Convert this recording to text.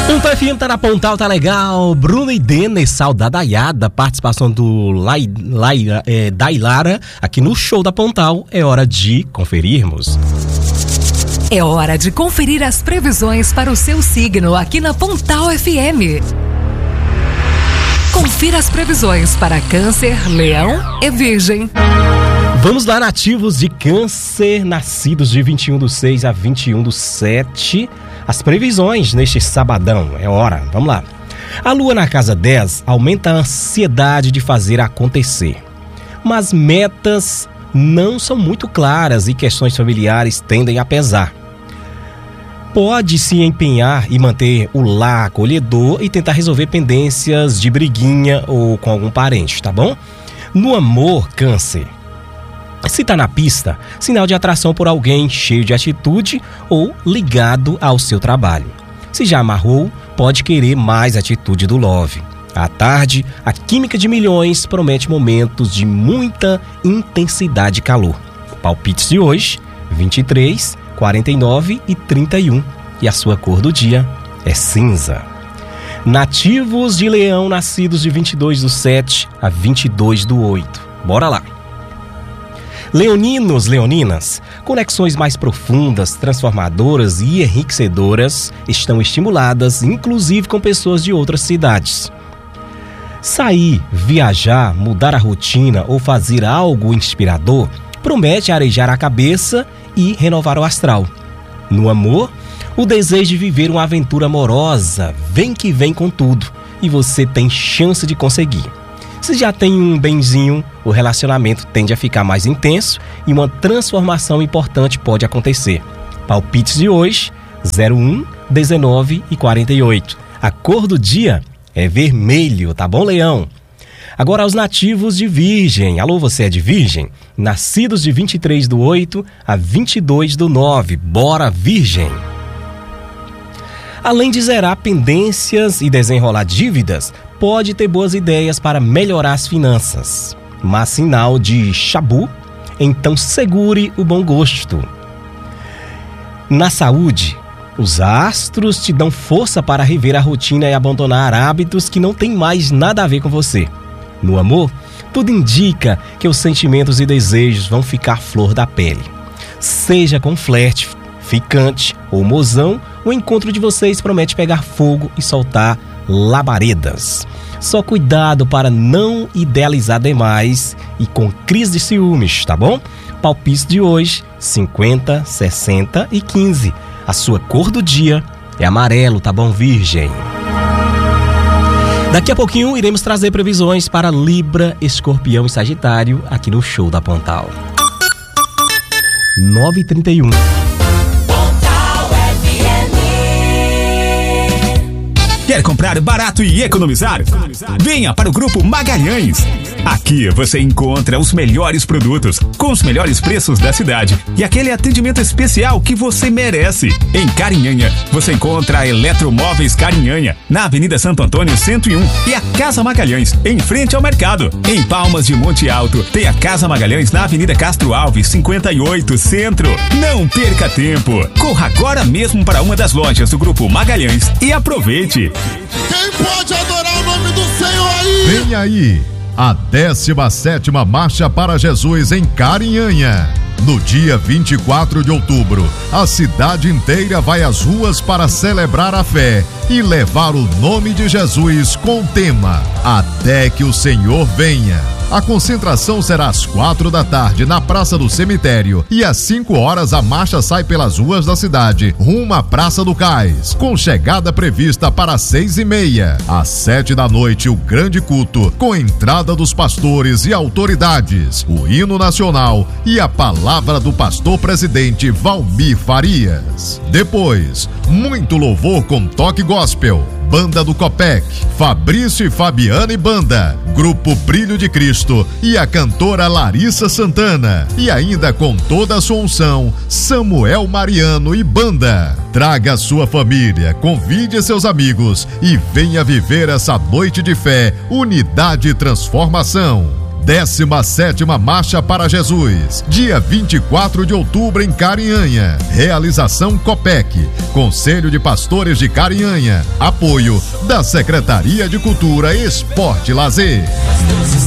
Pontal FM tá na Pontal, tá legal. Bruno e Denner, saudadaiada, participação do Dailara aqui no show da Pontal. É hora de conferirmos. É hora de conferir as previsões para o seu signo aqui na Pontal FM. Confira as previsões para Câncer, Leão e Virgem. Vamos lá, nativos de Câncer, nascidos de 21/6 a 21/7. As previsões neste sabadão, é hora, vamos lá. A lua na casa 10 aumenta a ansiedade de fazer acontecer. Mas metas não são muito claras e questões familiares tendem a pesar. Pode se empenhar e manter o lar acolhedor e tentar resolver pendências de briguinha ou com algum parente, tá bom? No amor, Câncer. Se tá na pista, sinal de atração por alguém cheio de atitude ou ligado ao seu trabalho. Se já amarrou, pode querer mais atitude do love. À tarde, a química de milhões promete momentos de muita intensidade e calor. Palpites de hoje, 23, 49 e 31. E a sua cor do dia é cinza. Nativos de Leão, nascidos de 22/7 a 22/8. Bora lá. Leoninos, leoninas, conexões mais profundas, transformadoras e enriquecedoras estão estimuladas, inclusive com pessoas de outras cidades. Sair, viajar, mudar a rotina ou fazer algo inspirador promete arejar a cabeça e renovar o astral. No amor, o desejo de viver uma aventura amorosa vem que vem com tudo e você tem chance de conseguir. Se já tem um benzinho, o relacionamento tende a ficar mais intenso e uma transformação importante pode acontecer. Palpites de hoje, 01, 19 e 48. A cor do dia é vermelho, tá bom, Leão? Agora aos nativos de Virgem. Alô, você é de Virgem? Nascidos de 23/8 a 22/9. Bora, Virgem! Além de zerar pendências e desenrolar dívidas, pode ter boas ideias para melhorar as finanças. Mas sinal de chabu, então segure o bom gosto. Na saúde, os astros te dão força para rever a rotina e abandonar hábitos que não têm mais nada a ver com você. No amor, tudo indica que os sentimentos e desejos vão ficar flor da pele. Seja com flerte, ficante ou mozão, o encontro de vocês promete pegar fogo e soltar labaredas. Só cuidado para não idealizar demais e com crise de ciúmes, tá bom? Palpite de hoje, 50, 60 e 15. A sua cor do dia é amarelo, tá bom, Virgem? Daqui a pouquinho iremos trazer previsões para Libra, Escorpião e Sagitário aqui no Show da Pontal. 9h31. Quer comprar barato e economizar? Venha para o Grupo Magalhães. Aqui você encontra os melhores produtos, com os melhores preços da cidade e aquele atendimento especial que você merece. Em Carinhanha, você encontra a Eletromóveis Carinhanha, na Avenida Santo Antônio 101 e a Casa Magalhães, em frente ao mercado. Em Palmas de Monte Alto, tem a Casa Magalhães na Avenida Castro Alves, 58, Centro. Não perca tempo. Corra agora mesmo para uma das lojas do Grupo Magalhães e aproveite. Quem pode adorar o nome do Senhor aí? Vem aí a 17ª Marcha para Jesus em Carinhanha. No dia 24 de outubro, a cidade inteira vai às ruas para celebrar a fé e levar o nome de Jesus com o tema Até que o Senhor venha. A concentração será às 4 da tarde na Praça do Cemitério e às 5 horas a marcha sai pelas ruas da cidade, rumo à Praça do Cais, com chegada prevista para 6h30. Às 7 da noite, o grande culto, com entrada dos pastores e autoridades, o hino nacional e a palavra do pastor presidente Valmir Farias. Depois, muito louvor com toque gospel. Banda do Copec, Fabrício e Fabiana e Banda, Grupo Brilho de Cristo e a cantora Larissa Santana. E ainda com toda a sua unção, Samuel Mariano e Banda. Traga a sua família, convide seus amigos e venha viver essa noite de fé, unidade e transformação. 17ª Marcha para Jesus, dia 24 de outubro em Carinhanha. Realização Copec, Conselho de Pastores de Carinhanha. Apoio da Secretaria de Cultura, Esporte e Lazer.